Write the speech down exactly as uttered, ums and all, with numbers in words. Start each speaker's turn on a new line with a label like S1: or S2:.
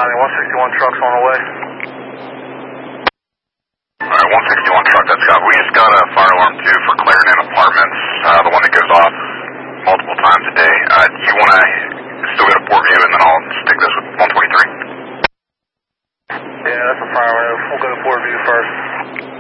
S1: County, one sixty-one trucks on the way.
S2: Alright, one sixty-one truck, that's got. We just got a fire alarm too for Clarendon Apartments, uh, the one that goes off multiple times a day. Uh, do you want to still go to Port View and then I'll stick this with one twenty-three?
S1: Yeah, that's a fire alarm. We'll go to Port View first.